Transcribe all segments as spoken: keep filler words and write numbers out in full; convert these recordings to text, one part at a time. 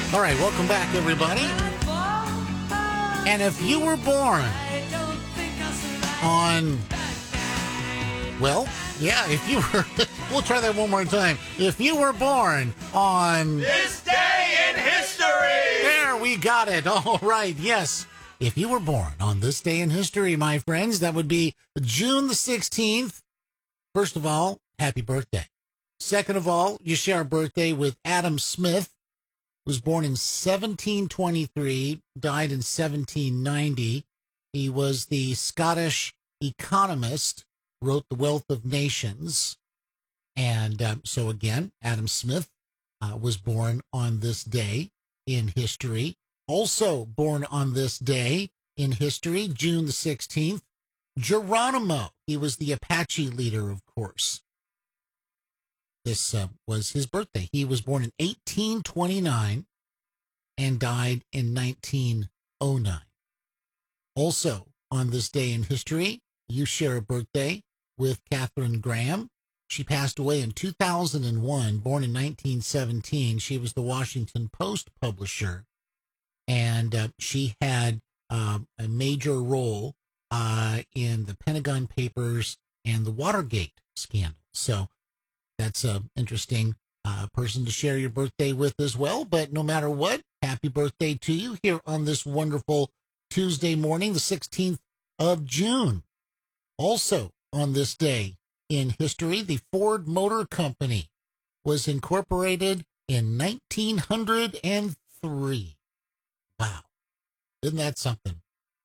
All right, welcome back, everybody. And if you were born on, well, yeah, if you were, we'll try that one more time. If you were born on this day in history. There, we got it. All right, yes. If you were born on this day in history, my friends, that would be June the sixteenth. First of all, happy birthday. Second of all, you share a birthday with Adam Smith, who was born in seventeen twenty-three, died in seventeen ninety. He was the Scottish economist, wrote The Wealth of Nations. And um, so again, Adam Smith uh, was born on this day in history. Also born on this day in history, June the sixteenth, Geronimo. He was the Apache leader, of course. This uh, was his birthday. He was born in eighteen twenty-nine and died in nineteen oh nine. Also, on this day in history, you share a birthday with Katharine Graham. She passed away in two thousand one, born in nineteen seventeen. She was the Washington Post publisher, and uh, she had uh, a major role uh, in the Pentagon Papers and the Watergate scandal. So that's an interesting uh, person to share your birthday with as well. But no matter what, happy birthday to you here on this wonderful Tuesday morning, the sixteenth of June. Also on this day in history, the Ford Motor Company was incorporated in nineteen oh three. Wow. Isn't that something?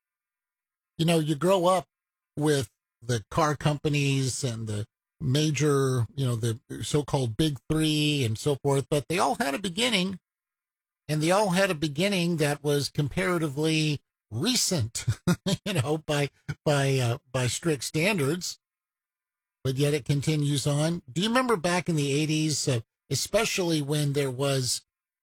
You know, you grow up with the car companies and the major, you know, the so-called big three and so forth, but they all had a beginning, and they all had a beginning that was comparatively recent, you know, by, by, uh, by strict standards, but yet it continues on. Do you remember back in the eighties, uh, especially when there was,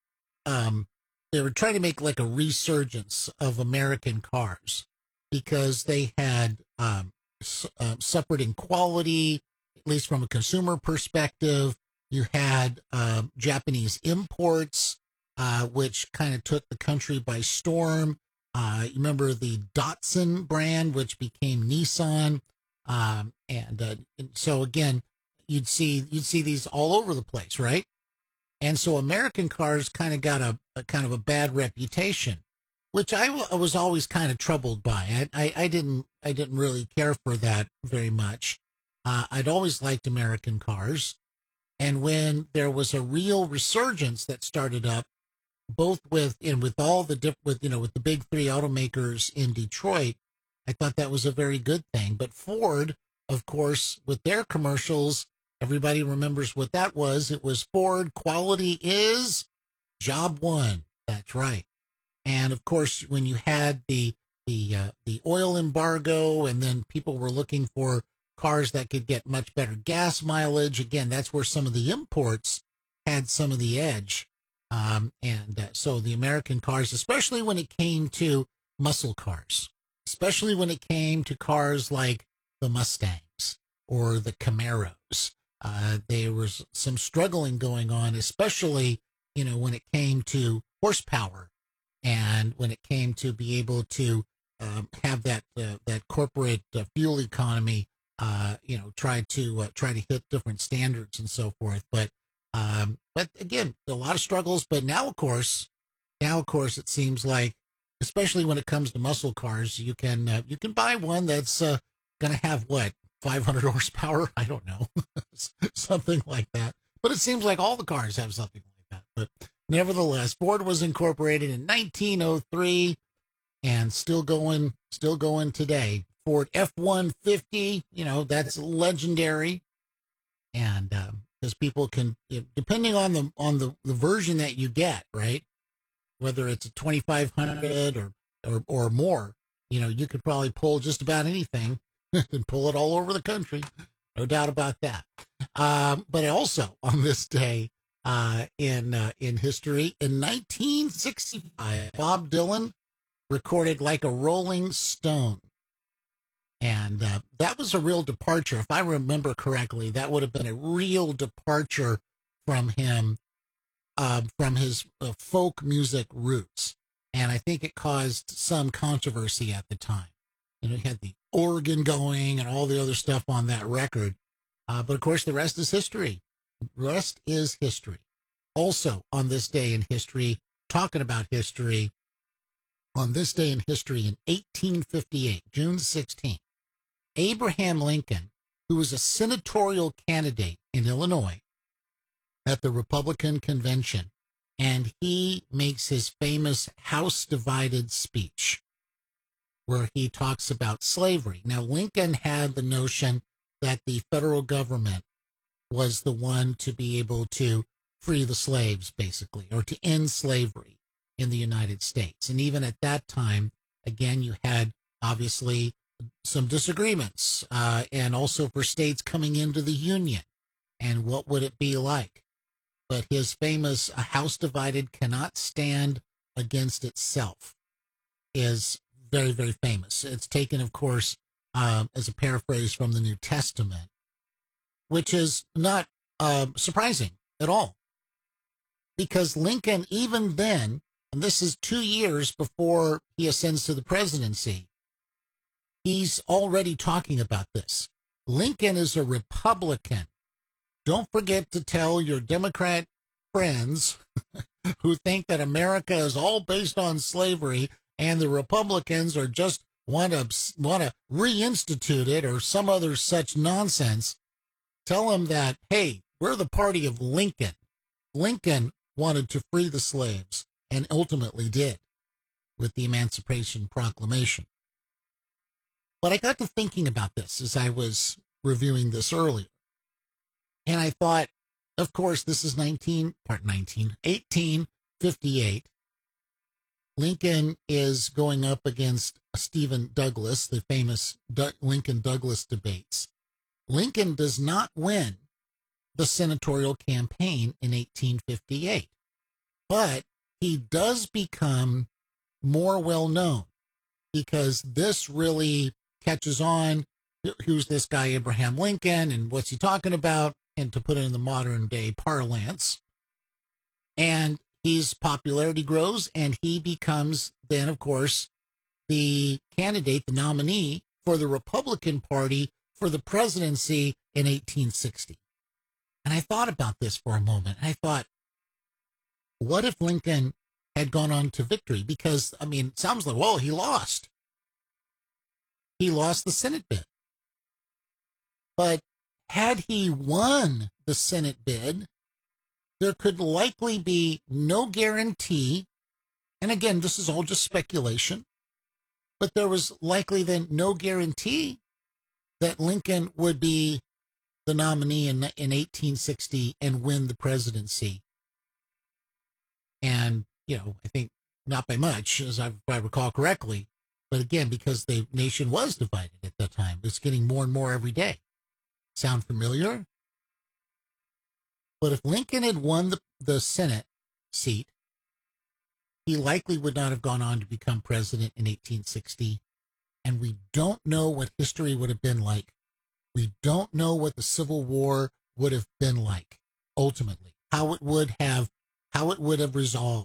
um, they were trying to make like a resurgence of American cars because they had, um, su- uh, suffered in quality, at least from a consumer perspective. You had uh, Japanese imports, uh, which kind of took the country by storm. Uh, you remember the Datsun brand, which became Nissan, um, and, uh, and so again, you'd see you'd see these all over the place, right? And so American cars kind of got a, a kind of a bad reputation, which I, w- I was always kind of troubled by. I, I I didn't I didn't really care for that very much. Uh, I'd always liked American cars. And when there was a real resurgence that started up, both with, and with all the, diff- with, you know, with the big three automakers in Detroit, I thought that was a very good thing. But Ford, of course, with their commercials, everybody remembers what that was. It was Ford, quality is job one. That's right. And of course, when you had the, the, uh, the oil embargo, and then people were looking for cars that could get much better gas mileage. Again, that's where some of the imports had some of the edge. Um, and uh, so the American cars, especially when it came to muscle cars, especially when it came to cars like the Mustangs or the Camaros, uh, there was some struggling going on, especially, you know, when it came to horsepower and when it came to be able to um, have that, uh, that corporate uh, fuel economy. Uh, you know, try to uh, try to hit different standards and so forth. But um, but again, a lot of struggles. But now, of course, now of course, it seems like, especially when it comes to muscle cars, you can uh, you can buy one that's uh, going to have what, five hundred horsepower? I don't know, something like that. But it seems like all the cars have something like that. But nevertheless, Ford was incorporated in nineteen oh three and still going, still going today. Ford F one fifty, you know, that's legendary. And because um, people can, depending on the on the, the version that you get, right, whether it's a twenty-five hundred or, or, or more, you know, you could probably pull just about anything and pull it all over the country. No doubt about that. Um, but also on this day uh, in, uh, in history, in nineteen sixty-five, Bob Dylan recorded Like a Rolling Stone. And uh, that was a real departure. If I remember correctly, that would have been a real departure from him um, from his uh, folk music roots. And I think it caused some controversy at the time. You know, he had the organ going and all the other stuff on that record. Uh, but of course, the rest is history. The rest is history. Also, on this day in history, talking about history, on this day in history in eighteen fifty-eight, June sixteenth, Abraham Lincoln, who was a senatorial candidate in Illinois at the Republican convention, and he makes his famous House Divided speech where he talks about slavery. Now, Lincoln had the notion that the federal government was the one to be able to free the slaves, basically, or to end slavery in the United States. And even at that time, again, you had obviously some disagreements, uh, and also for states coming into the Union. And what would it be like? But his famous "A house divided cannot stand against itself" is very, very famous. It's taken, of course, uh, as a paraphrase from the New Testament, which is not uh, surprising at all. Because Lincoln, even then, and this is two years before he ascends to the presidency, he's already talking about this. Lincoln is a Republican. Don't forget to tell your Democrat friends who think that America is all based on slavery and the Republicans are just want to want to reinstitute it or some other such nonsense. Tell them that, hey, we're the party of Lincoln. Lincoln wanted to free the slaves and ultimately did with the Emancipation Proclamation. But I got to thinking about this as I was reviewing this earlier. And I thought, of course, this is nineteen, part nineteen, eighteen fifty-eight. Lincoln is going up against Stephen Douglas, the famous du- Lincoln-Douglas debates. Lincoln does not win the senatorial campaign in eighteen fifty-eight, but he does become more well-known because this really catches on. Who's this guy, Abraham Lincoln, and what's he talking about? And to put it in the modern day parlance. And his popularity grows, and he becomes then, of course, the candidate, the nominee for the Republican Party for the presidency in eighteen sixty. And I thought about this for a moment. I thought, what if Lincoln had gone on to victory? Because, I mean, it sounds like, well, he lost. He lost the Senate bid. But had he won the Senate bid, there could likely be no guarantee, and again, this is all just speculation, but there was likely then no guarantee that Lincoln would be the nominee in, in eighteen sixty and win the presidency. And, you know, I think not by much, as I, if I recall correctly, but again, because the nation was divided at that time, it's getting more and more every day. Sound familiar? But if Lincoln had won the, the Senate seat, he likely would not have gone on to become president in eighteen sixty. And we don't know what history would have been like. We don't know what the Civil War would have been like, ultimately, how it would have, how it would have resolved.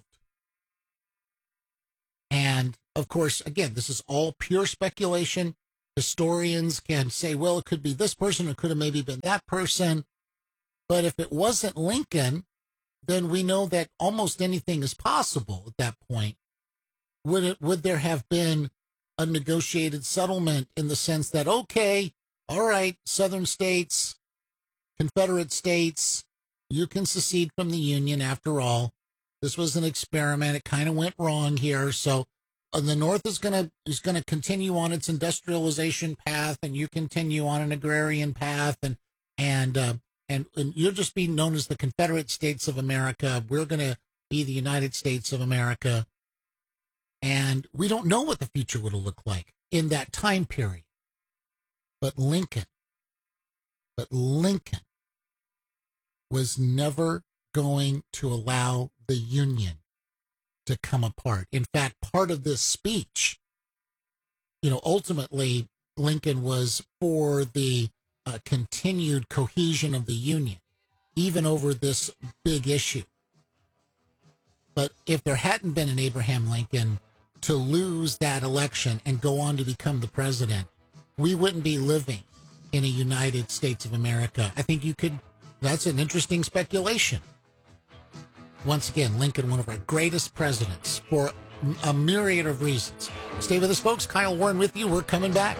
And of course, again, this is all pure speculation. Historians can say, well, it could be this person, it could have maybe been that person. But if it wasn't Lincoln, then we know that almost anything is possible at that point. Would it, would there have been a negotiated settlement in the sense that, okay, all right, Southern states, Confederate states, you can secede from the Union after all. This was an experiment. It kind of went wrong here. So uh, the North is going to is going to continue on its industrialization path, and you continue on an agrarian path, and and uh, and, and you'll just be known as the Confederate States of America. We're going to be the United States of America. And we don't know what the future would look like in that time period. But Lincoln, but Lincoln was never going to allow the Union to come apart. In fact, part of this speech, you know, ultimately Lincoln was for the uh, continued cohesion of the Union, even over this big issue. But if there hadn't been an Abraham Lincoln to lose that election and go on to become the president, we wouldn't be living in a United States of America. I think you could, that's an interesting speculation. Once again, Lincoln, one of our greatest presidents for a myriad of reasons. Stay with us, folks. Kyle Warren with you. We're coming back.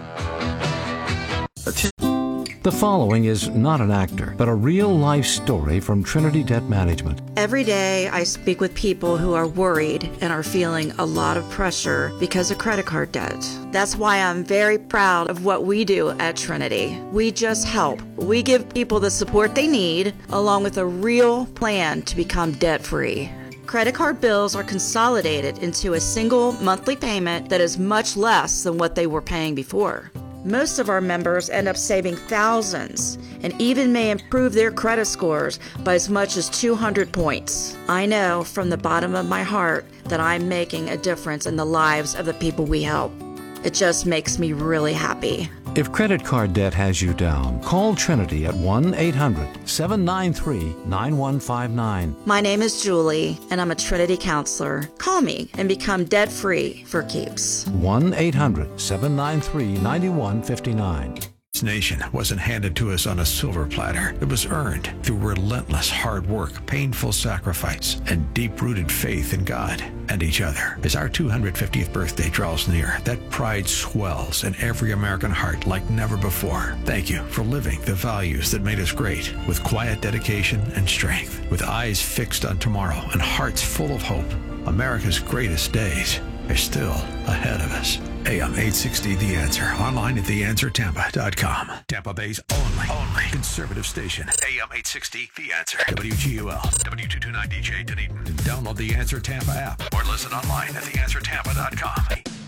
The following is not an actor, but a real-life story from Trinity Debt Management. Every day I speak with people who are worried and are feeling a lot of pressure because of credit card debt. That's why I'm very proud of what we do at Trinity. We just help. We give people the support they need, along with a real plan to become debt-free. Credit card bills are consolidated into a single monthly payment that is much less than what they were paying before. Most of our members end up saving thousands and even may improve their credit scores by as much as two hundred points. I know from the bottom of my heart that I'm making a difference in the lives of the people we help. It just makes me really happy. If credit card debt has you down, call Trinity at one eight hundred seven nine three nine one five nine. My name is Julie, and I'm a Trinity counselor. Call me and become debt-free for keeps. one eight hundred seven nine three nine one five nine. This nation wasn't handed to us on a silver platter. It was earned through relentless hard work, painful sacrifice, and deep-rooted faith in God and each other. As our two hundred fiftieth birthday draws near, that pride swells in every American heart like never before. Thank you for living the values that made us great with quiet dedication and strength, with eyes fixed on tomorrow and hearts full of hope. America's greatest days are still ahead of us. A M eight sixty The Answer. Online at the answer tampa dot com. Tampa Bay's only, only conservative station. A M eight sixty The Answer. W G U L. W two twenty-nine D J Dunedin. Download the Answer Tampa app or listen online at the answer tampa dot com.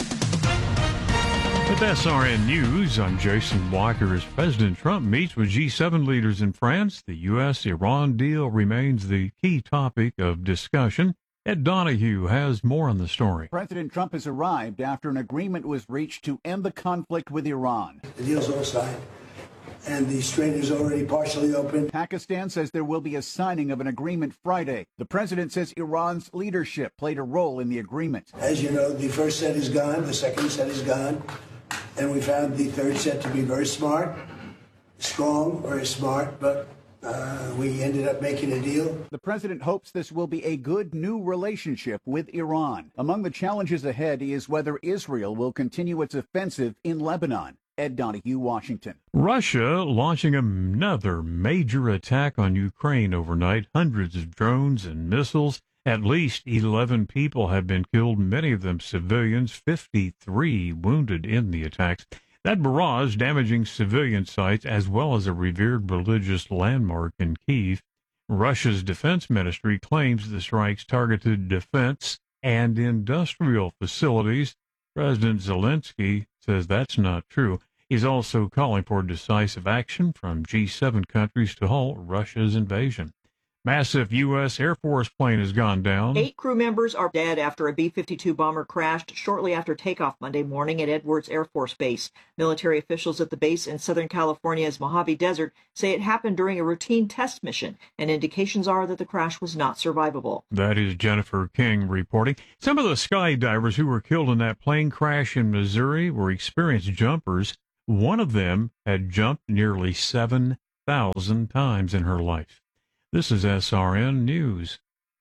With S R N News, I'm Jason Walker. As President Trump meets with G seven leaders in France, the U S Iran deal remains the key topic of discussion. Ed Donahue has more on the story. President Trump has arrived after an agreement was reached to end the conflict with Iran. The deal's all signed, and the strait is already partially open. Pakistan says there will be a signing of an agreement Friday. The president says Iran's leadership played a role in the agreement. As you know, the first set is gone, the second set is gone, and we found the third set to be very smart, strong, very smart, but Uh, we ended up making a deal. The president hopes this will be a good new relationship with Iran. Among the challenges ahead is whether Israel will continue its offensive in Lebanon. Ed Donahue, Washington. Russia launching another major attack on Ukraine overnight. Hundreds of drones and missiles. At least eleven people have been killed, many of them civilians, fifty-three wounded in the attacks. That barrage damaging civilian sites as well as a revered religious landmark in Kyiv. Russia's defense ministry claims the strikes targeted defense and industrial facilities. President Zelensky says that's not true. He's also calling for decisive action from G seven countries to halt Russia's invasion. Massive U S Air Force plane has gone down. Eight crew members are dead after a B fifty-two bomber crashed shortly after takeoff Monday morning at Edwards Air Force Base. Military officials at the base in Southern California's Mojave Desert say it happened during a routine test mission, and indications are that the crash was not survivable. That is Jennifer King reporting. Some of the skydivers who were killed in that plane crash in Missouri were experienced jumpers. One of them had jumped nearly seven thousand times in her life. This is S R N News.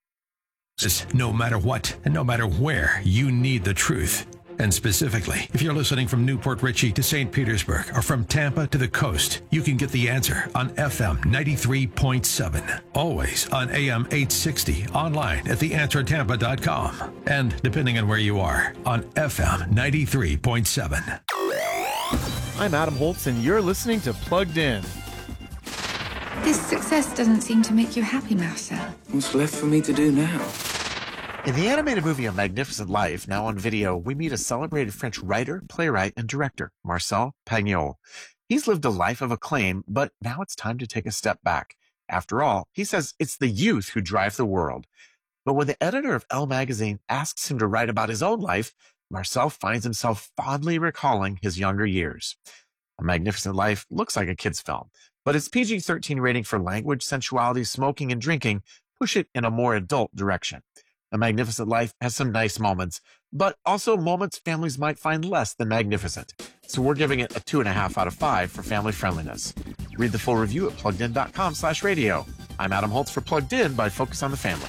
No matter what and no matter where, you need the truth. And specifically, if you're listening from Newport Richey to Saint Petersburg or from Tampa to the coast, you can get the answer on F M ninety-three point seven. Always on A M eight sixty, online at the answer tampa dot com. And depending on where you are, on F M ninety-three point seven. I'm Adam Holtz, and you're listening to Plugged In. This success doesn't seem to make you happy, Marcel. What's left for me to do now? In the animated movie A Magnificent Life, now on video, we meet a celebrated French writer, playwright, and director, Marcel Pagnol. He's lived a life of acclaim, but now it's time to take a step back. After all, he says it's the youth who drive the world. But when the editor of Elle magazine asks him to write about his own life, Marcel finds himself fondly recalling his younger years. A Magnificent Life looks like a kid's film, but its P G thirteen rating for language, sensuality, smoking, and drinking push it in a more adult direction. A Magnificent Life has some nice moments, but also moments families might find less than magnificent. So we're giving it a two and a half out of five for family friendliness. Read the full review at pluggedin.com slash radio. I'm Adam Holtz for Plugged In by Focus on the Family.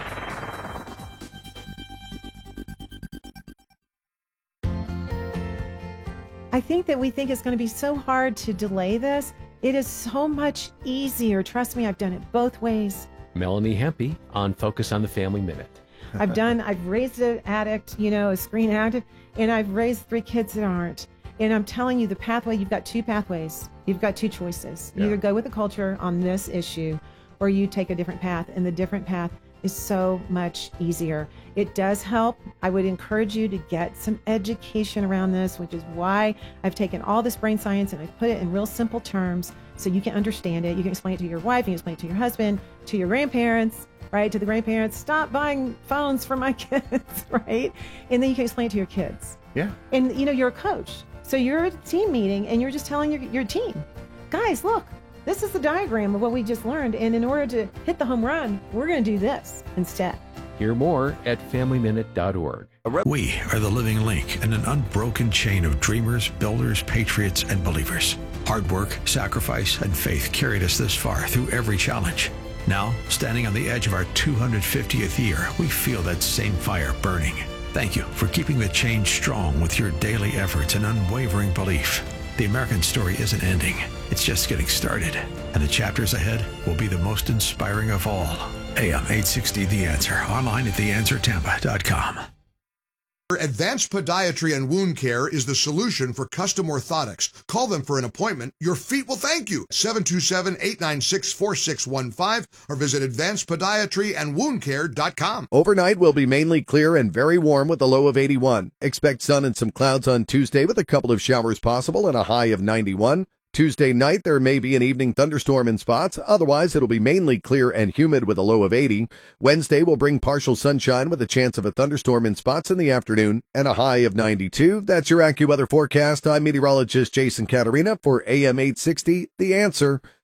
I think that we think it's going to be so hard to delay this. It is so much easier. Trust me, I've done it both ways. Melanie Hempy on Focus on the Family Minute. I've done, I've raised an addict, you know, a screen addict, and I've raised three kids that aren't. And I'm telling you, the pathway, you've got two pathways. You've got two choices. You Yeah. either go with the culture on this issue, or you take a different path. And the different path is so much easier. It does help. I would encourage you to get some education around this, which is why I've taken all this brain science and I've put it in real simple terms so you can understand it. You can explain it to your wife, you can explain it to your husband, to your grandparents, right? To the grandparents, stop buying phones for my kids, right? And then you can explain it to your kids. Yeah. And you know, you're a coach. So you're at a team meeting and you're just telling your, your team, guys, look, this is the diagram of what we just learned. And in order to hit the home run, we're going to do this instead. Hear more at family minute dot org. We are the living link in an unbroken chain of dreamers, builders, patriots, and believers. Hard work, sacrifice, and faith carried us this far through every challenge. Now, standing on the edge of our two hundred fiftieth year, we feel that same fire burning. Thank you for keeping the change strong with your daily efforts and unwavering belief. The American story isn't ending. It's just getting started. And the chapters ahead will be the most inspiring of all. A M eight sixty The Answer. Online at the answer tampa dot com. Advanced Podiatry and Wound Care is the solution for custom orthotics. Call them for an appointment. Your feet will thank you. seven two seven, eight nine six, four six one five or visit advanced podiatry and wound care dot com. Overnight will be mainly clear and very warm with a low of eighty-one. Expect sun and some clouds on Tuesday with a couple of showers possible and a high of ninety-one. Tuesday night, there may be an evening thunderstorm in spots. Otherwise, it'll be mainly clear and humid with a low of eighty. Wednesday will bring partial sunshine with a chance of a thunderstorm in spots in the afternoon and a high of ninety-two. That's your AccuWeather forecast. I'm meteorologist Jason Caterina for A M eight sixty, The Answer.